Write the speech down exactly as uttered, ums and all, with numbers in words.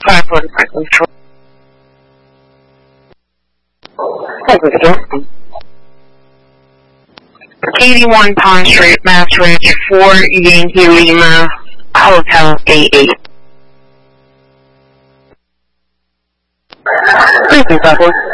five forty-five control. eighty-one Pond Street, Mass Ridge, four Yankee Lima, Hotel A eight. Thank you, Douglas.